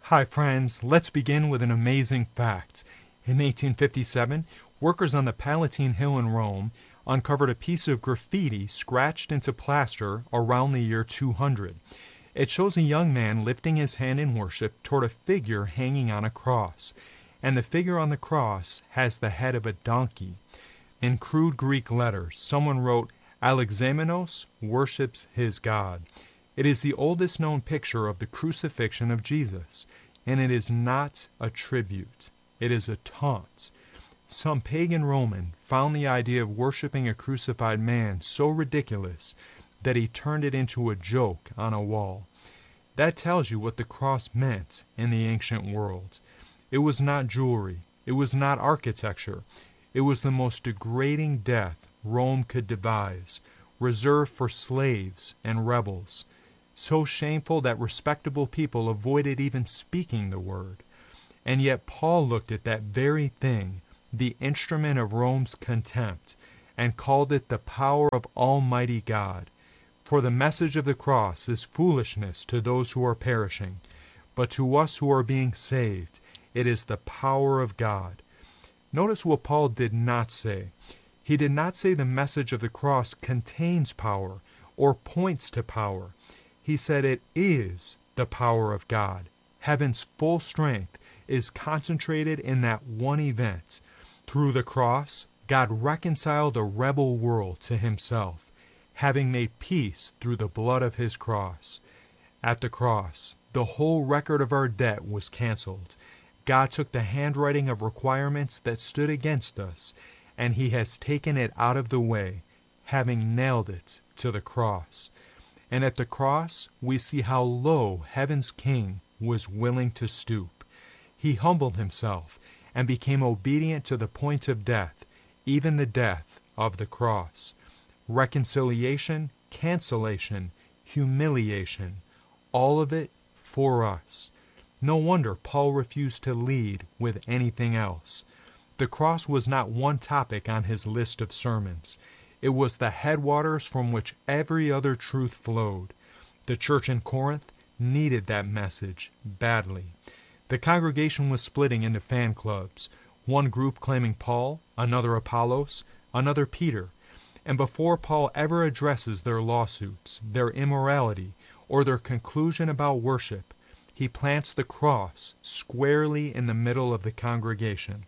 Hi friends, let's begin with an amazing fact. In 1857, workers on the Palatine Hill in Rome uncovered a piece of graffiti scratched into plaster around the year 200. It shows a young man lifting his hand in worship toward a figure hanging on a cross, and the figure on the cross has the head of a donkey. In crude Greek letters, someone wrote, Alexamenos worships his God. It is the oldest known picture of the crucifixion of Jesus, and it is not a tribute. It is a taunt. Some pagan Roman found the idea of worshiping a crucified man so ridiculous that he turned it into a joke on a wall. That tells you what the cross meant in the ancient world. It was not jewelry. It was not architecture. It was the most degrading death Rome could devise, reserved for slaves and rebels, so shameful that respectable people avoided even speaking the word. And yet Paul looked at that very thing, the instrument of Rome's contempt, and called it the power of Almighty God. For the message of the cross is foolishness to those who are perishing, but to us who are being saved, it is the power of God. Notice what Paul did not say. He did not say the message of the cross contains power or points to power. He said it is the power of God. Heaven's full strength is concentrated in that one event. Through the cross, God reconciled a rebel world to himself, having made peace through the blood of his cross. At the cross, the whole record of our debt was canceled. God took the handwriting of requirements that stood against us, and he has taken it out of the way, having nailed it to the cross. And at the cross, we see how low heaven's King was willing to stoop. He humbled himself and became obedient to the point of death, even the death of the cross. Reconciliation, cancellation, humiliation, all of it for us. No wonder Paul refused to lead with anything else. The cross was not one topic on his list of sermons. It was the headwaters from which every other truth flowed. The church in Corinth needed that message badly. The congregation was splitting into fan clubs, one group claiming Paul, another Apollos, another Peter. And before Paul ever addresses their lawsuits, their immorality, or their conclusion about worship, he plants the cross squarely in the middle of the congregation.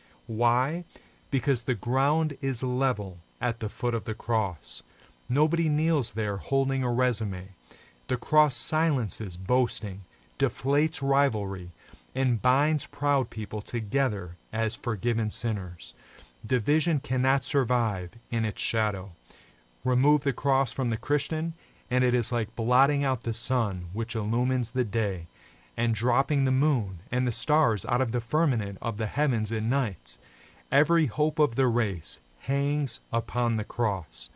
Why? Because the ground is level at the foot of the cross. Nobody kneels there holding a resume. The cross silences boasting, deflates rivalry, and binds proud people together as forgiven sinners. Division cannot survive in its shadow. Remove the cross from the Christian, and it is like blotting out the sun which illumines the day, and dropping the moon and the stars out of the firmament of the heavens at night. Every hope of the race hangs upon the cross.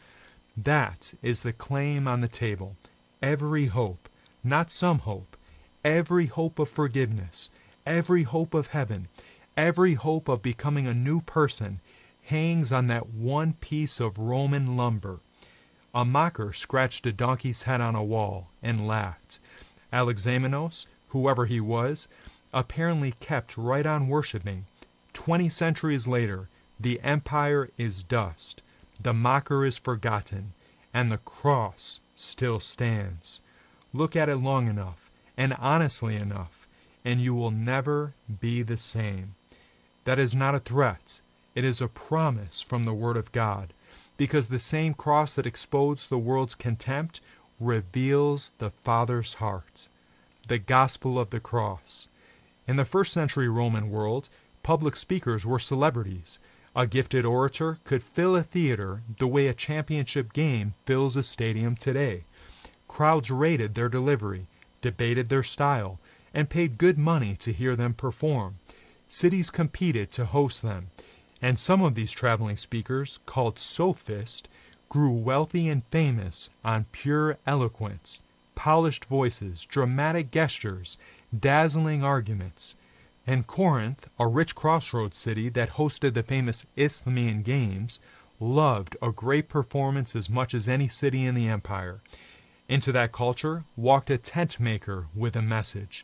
That is the claim on the table. Every hope, not some hope, every hope of forgiveness, every hope of heaven, every hope of becoming a new person hangs on that one piece of Roman lumber. A mocker scratched a donkey's head on a wall and laughed. Alexamenos, whoever he was, apparently kept right on worshiping. 20 centuries later, the empire is dust, the mocker is forgotten, and the cross still stands. Look at it long enough, and honestly enough, and you will never be the same. That is not a threat. It is a promise from the Word of God, because the same cross that exposed the world's contempt reveals the Father's heart. The gospel of the cross. In the first century Roman world, public speakers were celebrities. A gifted orator could fill a theater the way a championship game fills a stadium today. Crowds rated their delivery, debated their style, and paid good money to hear them perform. Cities competed to host them, and some of these traveling speakers, called sophists, grew wealthy and famous on pure eloquence, polished voices, dramatic gestures, dazzling arguments. And Corinth, a rich crossroads city that hosted the famous Isthmian Games, loved a great performance as much as any city in the empire. Into that culture walked a tent maker with a message.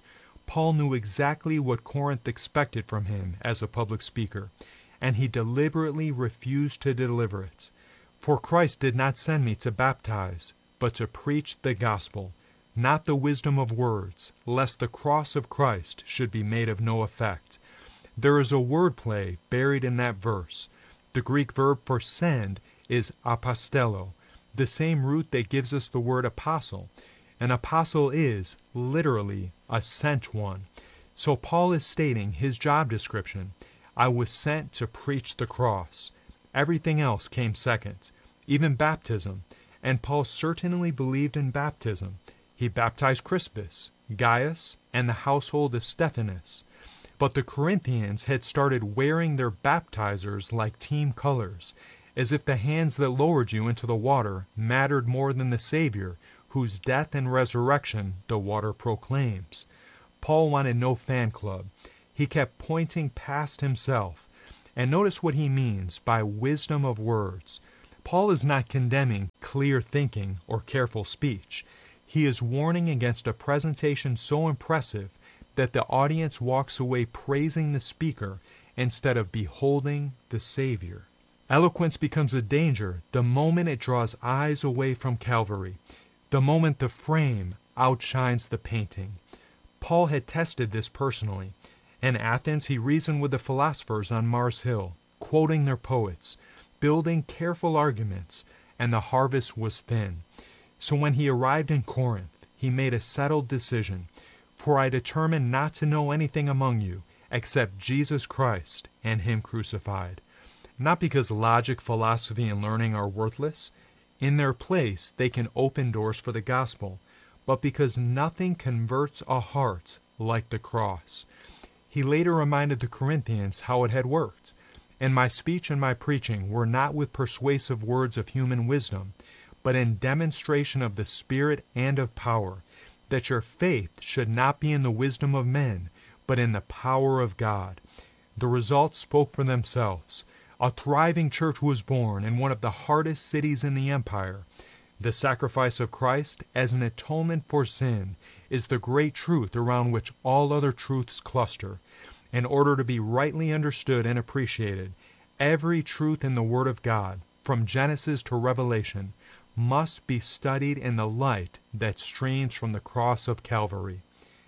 Paul knew exactly what Corinth expected from him as a public speaker, and he deliberately refused to deliver it. For Christ did not send me to baptize, but to preach the gospel, not the wisdom of words, lest the cross of Christ should be made of no effect. There is a wordplay buried in that verse. The Greek verb for send is apostello, the same root that gives us the word apostle. An apostle is, literally, a sent one. So Paul is stating his job description. I was sent to preach the cross. Everything else came second, even baptism, and Paul certainly believed in baptism. He baptized Crispus, Gaius, and the household of Stephanas. But the Corinthians had started wearing their baptizers like team colors, as if the hands that lowered you into the water mattered more than the Savior, whose death and resurrection the water proclaims. Paul wanted no fan club. He kept pointing past himself. And notice what he means by wisdom of words. Paul is not condemning clear thinking or careful speech. He is warning against a presentation so impressive that the audience walks away praising the speaker instead of beholding the Savior. Eloquence becomes a danger the moment it draws eyes away from Calvary, the moment the frame outshines the painting. Paul had tested this personally. In Athens, he reasoned with the philosophers on Mars Hill, quoting their poets, building careful arguments, and the harvest was thin. So when he arrived in Corinth, he made a settled decision. For I determined not to know anything among you except Jesus Christ and Him crucified. Not because logic, philosophy, and learning are worthless. In their place, they can open doors for the gospel, but because nothing converts a heart like the cross. He later reminded the Corinthians how it had worked. And my speech and my preaching were not with persuasive words of human wisdom, but in demonstration of the Spirit and of power, that your faith should not be in the wisdom of men, but in the power of God. The results spoke for themselves. A thriving church was born in one of the hardest cities in the empire. The sacrifice of Christ as an atonement for sin is the great truth around which all other truths cluster. In order to be rightly understood and appreciated, every truth in the Word of God, from Genesis to Revelation, must be studied in the light that streams from the cross of Calvary.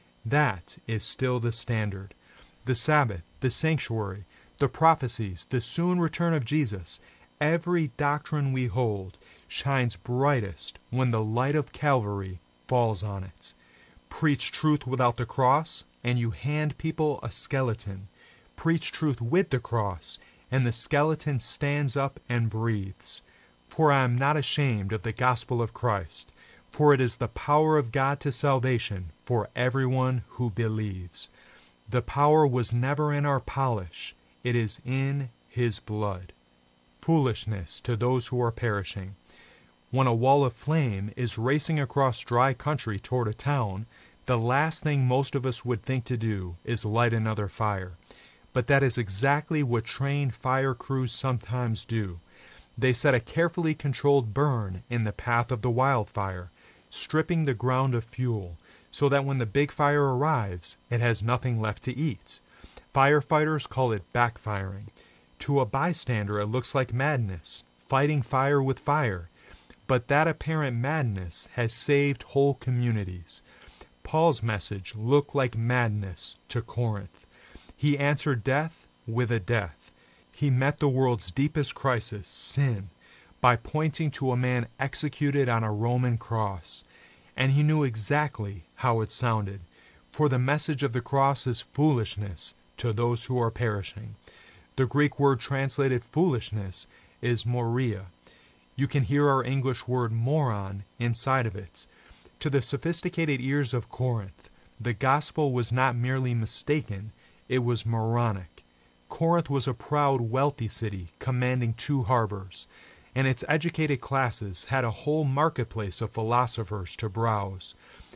That is still the standard. The Sabbath, the sanctuary, the prophecies, the soon return of Jesus, every doctrine we hold shines brightest when the light of Calvary falls on it. Preach truth without the cross, and you hand people a skeleton. Preach truth with the cross, and the skeleton stands up and breathes. For I am not ashamed of the gospel of Christ, for it is the power of God to salvation for everyone who believes. The power was never in our polish, it is in His blood. Foolishness to those who are perishing. When a wall of flame is racing across dry country toward a town, the last thing most of us would think to do is light another fire. But that is exactly what trained fire crews sometimes do. They set a carefully controlled burn in the path of the wildfire, stripping the ground of fuel, so that when the big fire arrives, it has nothing left to eat. Firefighters call it backfiring. To a bystander, it looks like madness, fighting fire with fire. But that apparent madness has saved whole communities. Paul's message looked like madness to Corinth. He answered death with a death. He met the world's deepest crisis, sin, by pointing to a man executed on a Roman cross. And he knew exactly how it sounded, for the message of the cross is foolishness to those who are perishing. The Greek word translated foolishness is moria. You can hear our English word moron inside of it. To the sophisticated ears of Corinth, the gospel was not merely mistaken, it was moronic. Corinth was a proud, wealthy city commanding 2 harbors, and its educated classes had a whole marketplace of philosophers to browse.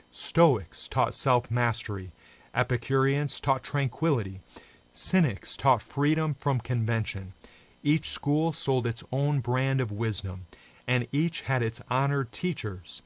Stoics taught self-mastery, Epicureans taught tranquility, Cynics taught freedom from convention. Each school sold its own brand of wisdom, and each had its honored teachers.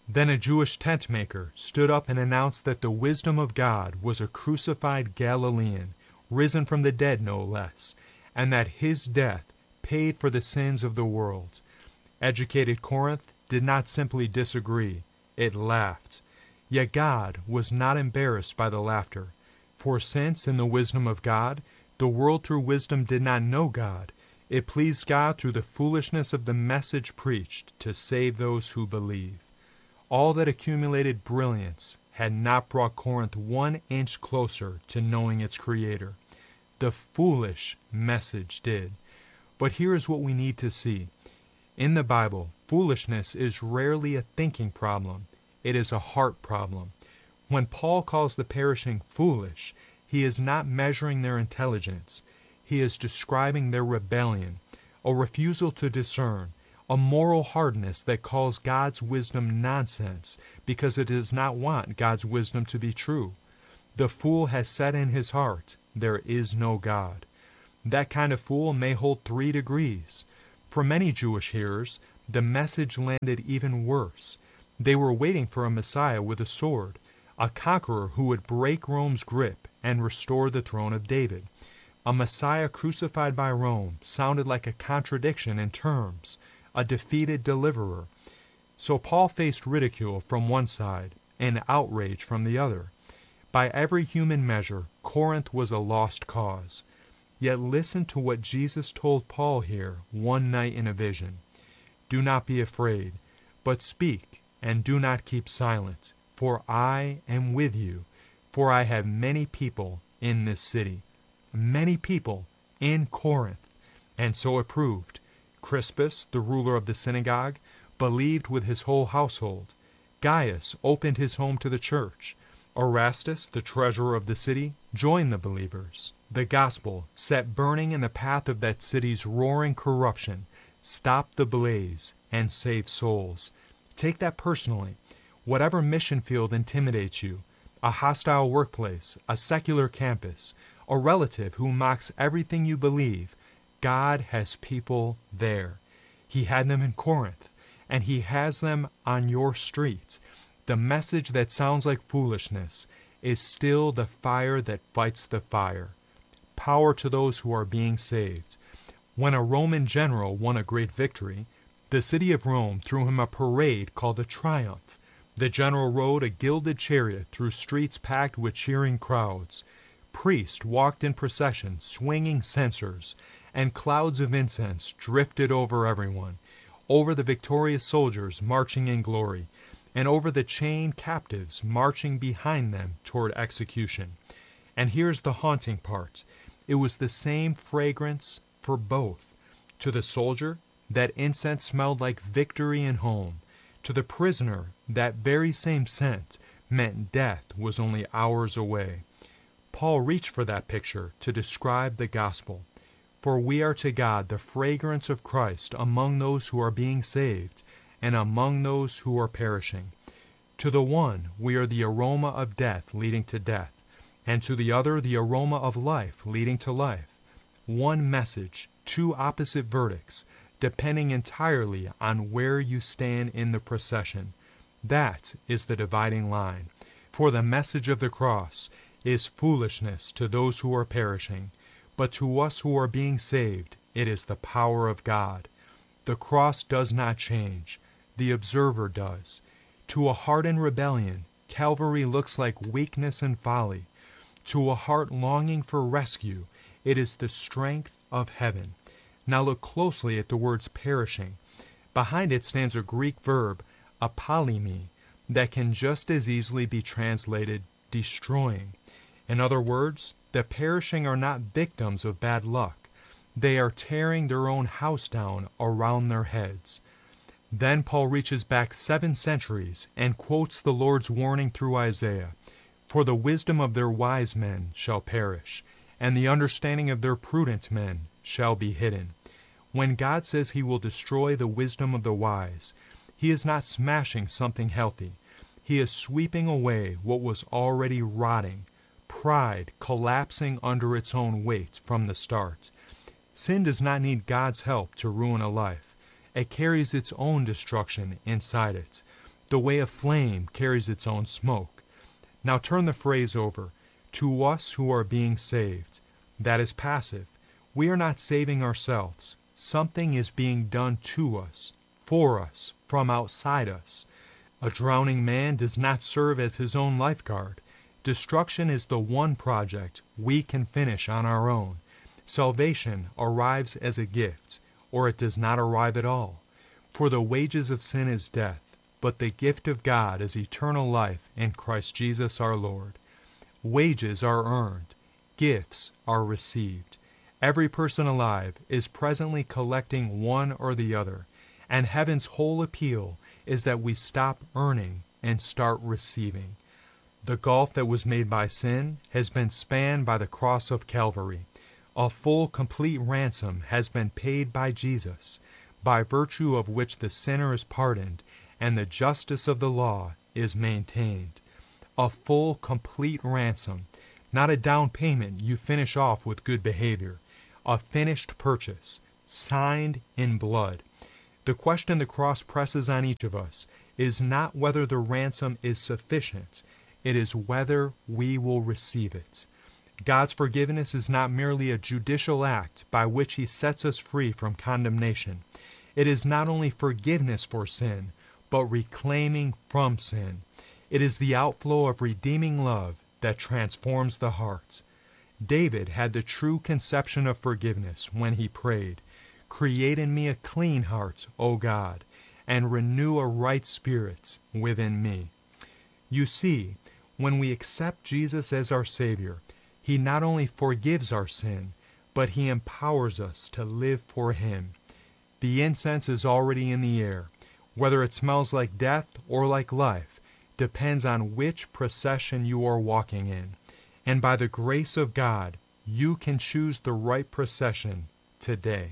Then a Jewish tent maker stood up and announced that the wisdom of God was a crucified Galilean, risen from the dead no less, and that his death paid for the sins of the world. Educated Corinth did not simply disagree, it laughed. Yet God was not embarrassed by the laughter, for since in the wisdom of God, the world through wisdom did not know God, it pleased God through the foolishness of the message preached to save those who believe. All that accumulated brilliance had not brought Corinth 1 inch closer to knowing its Creator. The foolish message did. But here is what we need to see. In the Bible, foolishness is rarely a thinking problem. It is a heart problem. When Paul calls the perishing foolish, he is not measuring their intelligence. He is describing their rebellion, a refusal to discern, a moral hardness that calls God's wisdom nonsense because it does not want God's wisdom to be true. The fool has said in his heart, there is no God. That kind of fool may hold 3 degrees. For many Jewish hearers, the message landed even worse. They were waiting for a Messiah with a sword, a conqueror who would break Rome's grip and restore the throne of David. A Messiah crucified by Rome sounded like a contradiction in terms, a defeated deliverer. So Paul faced ridicule from one side and outrage from the other. By every human measure, Corinth was a lost cause. Yet listen to what Jesus told Paul here one night in a vision. Do not be afraid, but speak, and do not keep silent, for I am with you, for I have many people in this city. Many people in Corinth. And so it proved. Crispus, the ruler of the synagogue, believed with his whole household. Gaius opened his home to the church. Erastus, the treasurer of the city, joined the believers. The gospel, set burning in the path of that city's roaring corruption, stopped the blaze and saved souls. Take that personally. Whatever mission field intimidates you, a hostile workplace, a secular campus, a relative who mocks everything you believe, God has people there. He had them in Corinth, and He has them on your street. The message that sounds like foolishness is still the fire that fights the fire. Power to those who are being saved. When a Roman general won a great victory, the city of Rome threw him a parade called a triumph. The general rode a gilded chariot through streets packed with cheering crowds. Priests walked in procession, swinging censers, and clouds of incense drifted over everyone, over the victorious soldiers marching in glory, and over the chained captives marching behind them toward execution. And here's the haunting part. It was the same fragrance for both. To the soldier, that incense smelled like victory and home. To the prisoner, that very same scent meant death was only hours away. Paul reached for that picture to describe the gospel. For we are to God the fragrance of Christ among those who are being saved and among those who are perishing. To the one we are the aroma of death leading to death, and to the other the aroma of life leading to life. One message, 2 opposite verdicts, depending entirely on where you stand in the procession. That is the dividing line. For the message of the cross is foolishness to those who are perishing, but to us who are being saved, it is the power of God. The cross does not change. The observer does. To a heart in rebellion, Calvary looks like weakness and folly. To a heart longing for rescue, it is the strength of heaven. Now look closely at the words perishing. Behind it stands a Greek verb, apollimi, that can just as easily be translated destroying. In other words, the perishing are not victims of bad luck. They are tearing their own house down around their heads. Then Paul reaches back 7 centuries and quotes the Lord's warning through Isaiah. For the wisdom of their wise men shall perish, and the understanding of their prudent men shall be hidden. When God says He will destroy the wisdom of the wise, He is not smashing something healthy. He is sweeping away what was already rotting, pride collapsing under its own weight from the start. Sin does not need God's help to ruin a life. It carries its own destruction inside it. The way of flame carries its own smoke. Now turn the phrase over. To us who are being saved. That is passive. We are not saving ourselves. Something is being done to us, for us, from outside us. A drowning man does not serve as his own lifeguard. Destruction is the one project we can finish on our own. Salvation arrives as a gift, or it does not arrive at all. For the wages of sin is death, but the gift of God is eternal life in Christ Jesus our Lord. Wages are earned. Gifts are received. Every person alive is presently collecting one or the other, and heaven's whole appeal is that we stop earning and start receiving. The gulf that was made by sin has been spanned by the cross of Calvary. A full, complete ransom has been paid by Jesus, by virtue of which the sinner is pardoned and the justice of the law is maintained. A full, complete ransom, not a down payment you finish off with good behavior. A finished purchase, signed in blood. The question the cross presses on each of us is not whether the ransom is sufficient, it is whether we will receive it. God's forgiveness is not merely a judicial act by which He sets us free from condemnation. It is not only forgiveness for sin, but reclaiming from sin. It is the outflow of redeeming love that transforms the heart. David had the true conception of forgiveness when he prayed, "Create in me a clean heart, O God, and renew a right spirit within me." You see, when we accept Jesus as our Savior, He not only forgives our sin, but He empowers us to live for Him. The incense is already in the air. Whether it smells like death or like life depends on which procession you are walking in. And by the grace of God, you can choose the right procession today.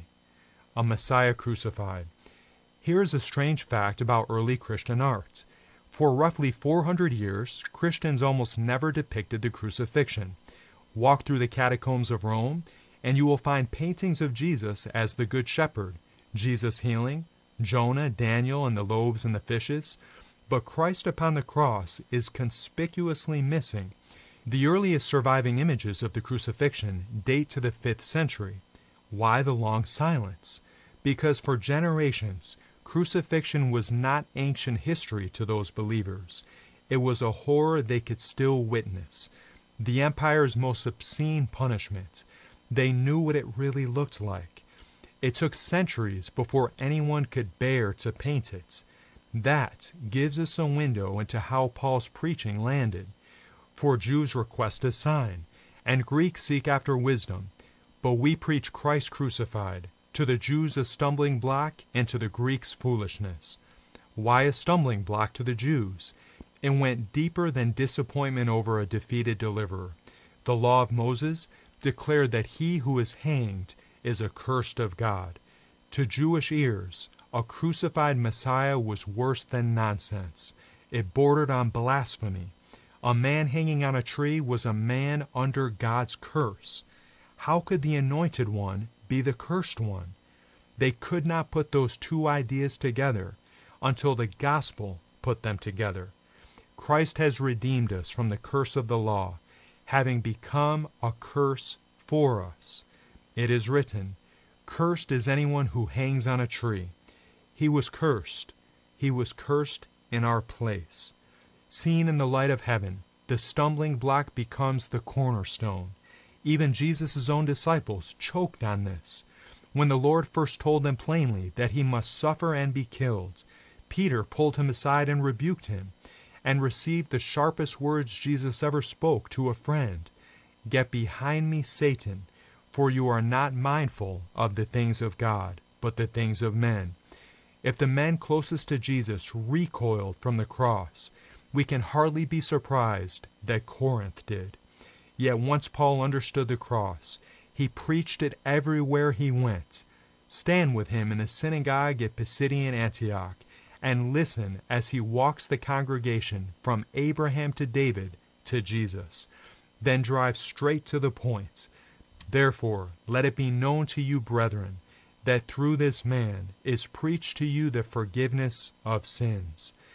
A Messiah crucified. Here's a strange fact about early Christian art. For roughly 400 years, Christians almost never depicted the crucifixion. Walk through the catacombs of Rome, and you will find paintings of Jesus as the Good Shepherd, Jesus healing, Jonah, Daniel, and the loaves and the fishes. But Christ upon the cross is conspicuously missing. The earliest surviving images of the crucifixion date to the 5th century. Why the long silence? Because for generations, crucifixion was not ancient history to those believers. It was a horror they could still witness. The empire's most obscene punishment. They knew what it really looked like. It took centuries before anyone could bear to paint it. That gives us a window into how Paul's preaching landed. For Jews request a sign, and Greeks seek after wisdom. But we preach Christ crucified, to the Jews a stumbling block, and to the Greeks foolishness. Why a stumbling block to the Jews? It went deeper than disappointment over a defeated deliverer. The law of Moses declared that he who is hanged is accursed of God. To Jewish ears, a crucified Messiah was worse than nonsense. It bordered on blasphemy. A man hanging on a tree was a man under God's curse. How could the anointed one be the cursed one? They could not put those two ideas together until the gospel put them together. Christ has redeemed us from the curse of the law, having become a curse for us. It is written, "Cursed is anyone who hangs on a tree." He was cursed. He was cursed in our place. Seen in the light of heaven, the stumbling block becomes the cornerstone. Even Jesus' own disciples choked on this. When the Lord first told them plainly that he must suffer and be killed, Peter pulled him aside and rebuked him, and received the sharpest words Jesus ever spoke to a friend. "Get behind me, Satan, for you are not mindful of the things of God, but the things of men." If the men closest to Jesus recoiled from the cross, we can hardly be surprised that Corinth did. Yet once Paul understood the cross, he preached it everywhere he went. Stand with him in the synagogue at Pisidian Antioch, and listen as he walks the congregation from Abraham to David to Jesus. Then drive straight to the point. "Therefore, let it be known to you, brethren, that through this man is preached to you the forgiveness of sins."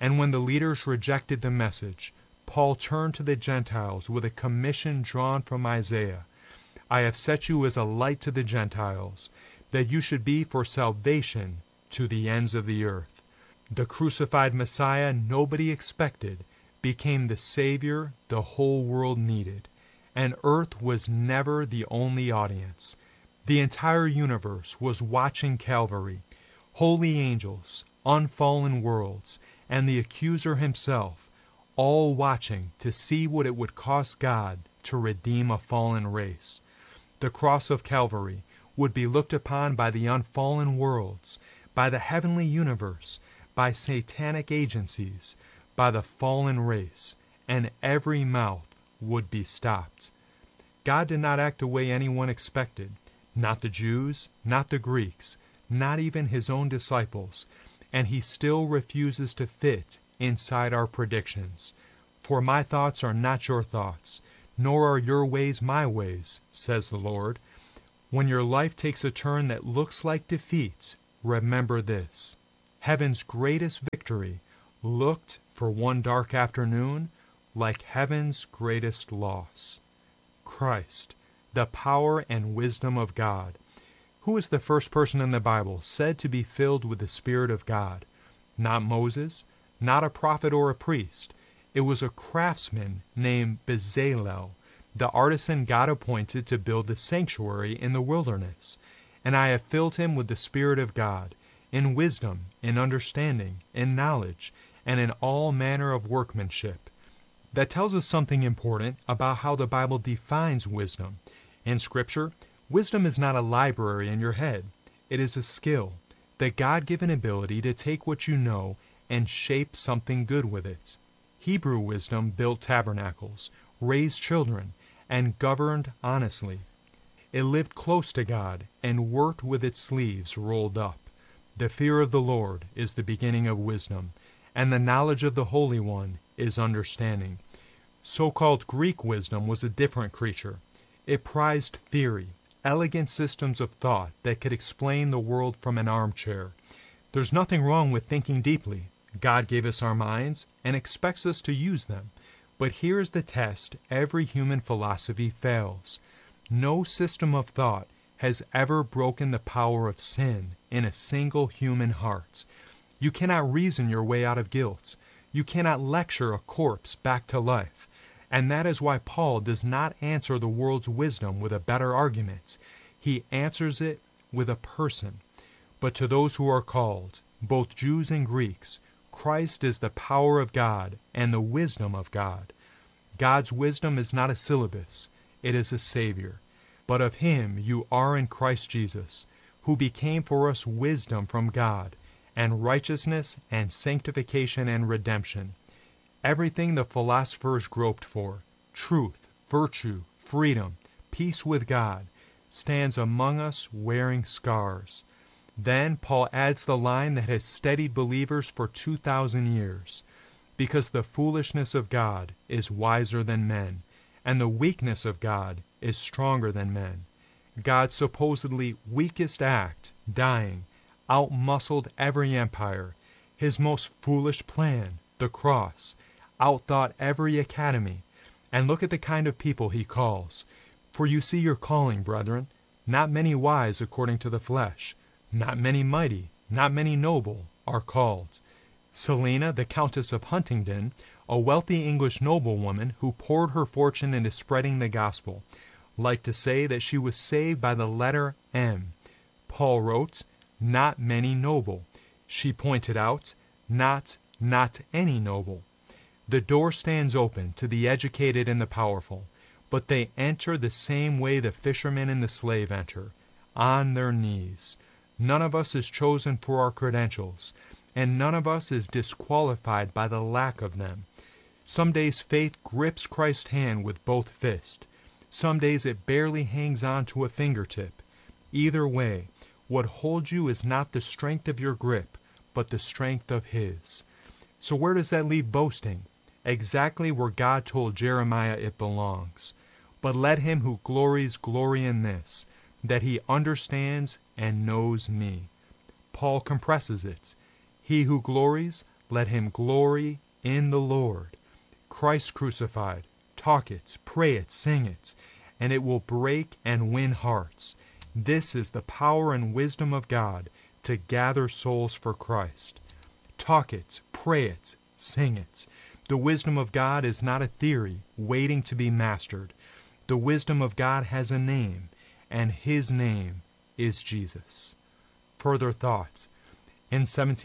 And when the leaders rejected the message, Paul turned to the Gentiles with a commission drawn from Isaiah. I have set you as a light to the Gentiles, that you should be for salvation to the ends of the earth. The crucified Messiah nobody expected became the Savior the whole world needed, and earth was never the only audience. The entire universe was watching Calvary. Holy angels, unfallen worlds, and the accuser himself, all watching to see what it would cost God to redeem a fallen race. The cross of Calvary would be looked upon by the unfallen worlds, by the heavenly universe, by satanic agencies, by the fallen race, and every mouth would be stopped. God did not act the way anyone expected, not the Jews, not the Greeks, not even his own disciples, and he still refuses to fit inside our predictions. For my thoughts are not your thoughts, nor are your ways my ways, says the Lord. When your life takes a turn that looks like defeat, remember this. Heaven's greatest victory looked, for one dark afternoon, like heaven's greatest loss. Christ, the power and wisdom of God. Who is the first person in the Bible said to be filled with the Spirit of God? Not Moses, not a prophet or a priest. It was a craftsman named Bezalel, the artisan God appointed to build the sanctuary in the wilderness. And I have filled him with the Spirit of God, in wisdom, in understanding, in knowledge, and in all manner of workmanship. That tells us something important about how the Bible defines wisdom. In Scripture, wisdom is not a library in your head. It is a skill, the God-given ability to take what you know and shape something good with it. Hebrew wisdom built tabernacles, raised children, and governed honestly. It lived close to God and worked with its sleeves rolled up. The fear of the Lord is the beginning of wisdom, and the knowledge of the Holy One is understanding. So-called Greek wisdom was a different creature. It prized theory, elegant systems of thought that could explain the world from an armchair. There's nothing wrong with thinking deeply. God gave us our minds and expects us to use them. But here is the test every human philosophy fails. No system of thought has ever broken the power of sin in a single human heart. You cannot reason your way out of guilt. You cannot lecture a corpse back to life. And that is why Paul does not answer the world's wisdom with a better argument. He answers it with a person. But to those who are called, both Jews and Greeks, Christ is the power of God and the wisdom of God. God's wisdom is not a syllabus, it is a Savior. But of him you are in Christ Jesus, who became for us wisdom from God, and righteousness and sanctification and redemption. Everything the philosophers groped for, truth, virtue, freedom, peace with God, stands among us wearing scars. Then Paul adds the line that has steadied believers for 2,000 years. Because the foolishness of God is wiser than men, and the weakness of God is stronger than men. God's supposedly weakest act, dying, outmuscled every empire. His most foolish plan, the cross, outthought every academy. And look at the kind of people he calls. For you see your calling, brethren, not many wise according to the flesh, not many mighty, not many noble are called. Selina, the Countess of Huntingdon, a wealthy English noblewoman who poured her fortune into spreading the gospel, liked to say that she was saved by the letter M. Paul wrote, not many noble. She pointed out, not any noble. The door stands open to the educated and the powerful, but they enter the same way the fisherman and the slave enter, on their knees. None of us is chosen for our credentials, and none of us is disqualified by the lack of them. Some days faith grips Christ's hand with both fists. Some days it barely hangs on to a fingertip. Either way, what holds you is not the strength of your grip, but the strength of His. So where does that leave boasting? Exactly where God told Jeremiah it belongs. But let him who glories glory in this, that he understands and knows me. Paul compresses it. He who glories, let him glory in the Lord. Christ crucified, talk it, pray it, sing it, and it will break and win hearts. This is the power and wisdom of God to gather souls for Christ. Talk it, pray it, sing it. The wisdom of God is not a theory waiting to be mastered. The wisdom of God has a name, and his name is Jesus. Further thoughts. In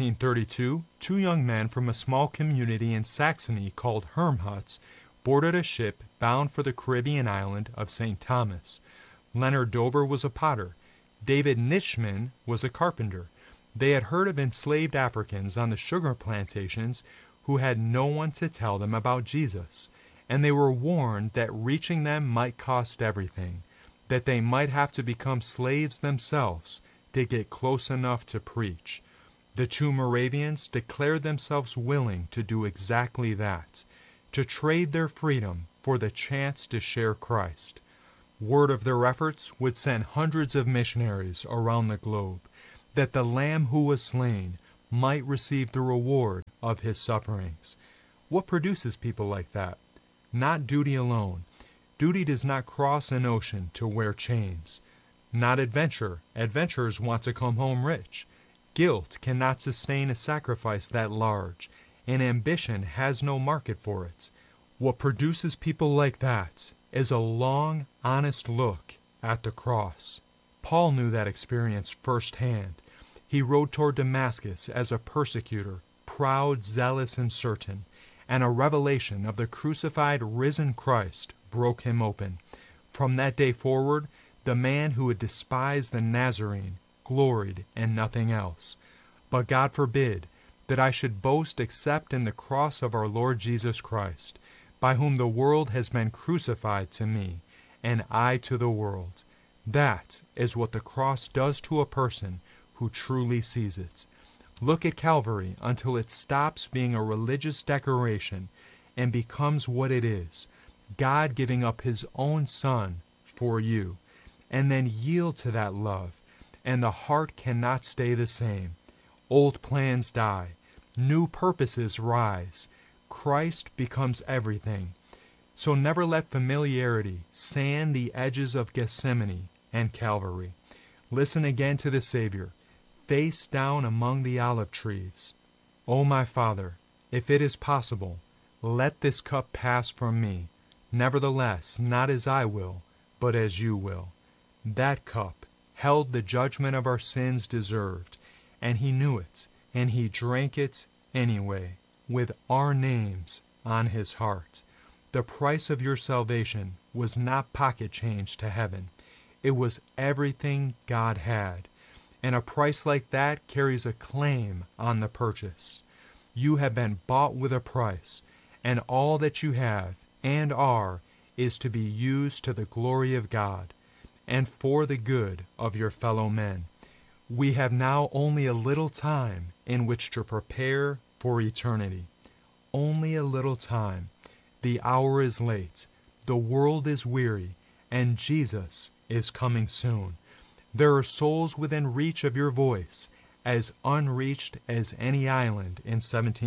1732, two young men from a small community in Saxony called Hermhuts boarded a ship bound for the Caribbean island of St. Thomas. Leonard Dober was a potter. David Nitschmann was a carpenter. They had heard of enslaved Africans on the sugar plantations who had no one to tell them about Jesus, and they were warned that reaching them might cost everything, that they might have to become slaves themselves to get close enough to preach. The two Moravians declared themselves willing to do exactly that, to trade their freedom for the chance to share Christ. Word of their efforts would send hundreds of missionaries around the globe, that the Lamb who was slain might receive the reward of his sufferings. What produces people like that? Not duty alone. Duty does not cross an ocean to wear chains. Not adventure. Adventurers want to come home rich. Guilt cannot sustain a sacrifice that large, and ambition has no market for it. What produces people like that is a long, honest look at the cross. Paul knew that experience firsthand. He rode toward Damascus as a persecutor, proud, zealous, and certain, and a revelation of the crucified, risen Christ broke him open. From that day forward, the man who had despised the Nazarene gloried in nothing else. But God forbid that I should boast except in the cross of our Lord Jesus Christ, by whom the world has been crucified to me, and I to the world. That is what the cross does to a person who truly sees it. Look at Calvary until it stops being a religious decoration and becomes what it is, God giving up his own Son for you, and then yield to that love, and the heart cannot stay the same. Old plans die, new purposes rise, Christ becomes everything. So never let familiarity sand the edges of Gethsemane and Calvary. Listen again to the Savior, face down among the olive trees. O my Father, if it is possible, let this cup pass from me. Nevertheless, not as I will, but as you will. That cup held the judgment of our sins deserved, and he knew it, and he drank it anyway, with our names on his heart. The price of your salvation was not pocket change to heaven. It was everything God had, and a price like that carries a claim on the purchase. You have been bought with a price, and all that you have and are is to be used to the glory of God and for the good of your fellow men. We have now only a little time in which to prepare for eternity. Only a little time. The hour is late, the world is weary, and Jesus is coming soon. There are souls within reach of your voice, as unreached as any island in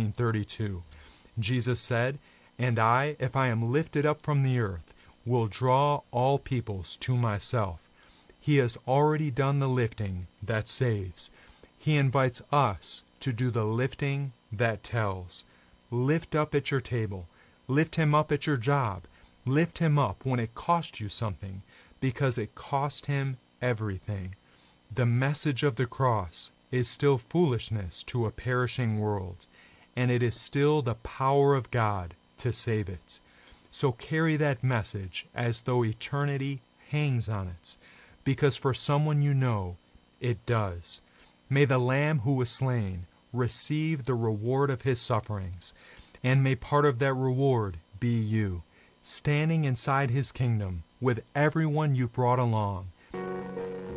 1732. Jesus said, "And I, if I am lifted up from the earth, will draw all peoples to myself." He has already done the lifting that saves. He invites us to do the lifting that tells. Lift up at your table. Lift him up at your job. Lift him up when it cost you something, because it cost him everything. The message of the cross is still foolishness to a perishing world, and it is still the power of God to save it. So carry that message as though eternity hangs on it, because for someone you know, it does. May the Lamb who was slain receive the reward of his sufferings, and may part of that reward be you, standing inside his kingdom with everyone you brought along,